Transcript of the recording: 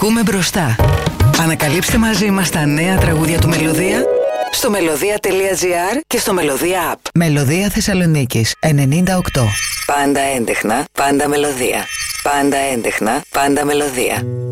Ακούμε μπροστά. Ανακαλύψτε μαζί μας τα νέα τραγούδια του Μελωδία στο melodia.gr και στο Μελωδία App. Μελωδία Θεσσαλονίκης 98. Πάντα έντεχνα, πάντα μελωδία. Πάντα έντεχνα, πάντα μελωδία.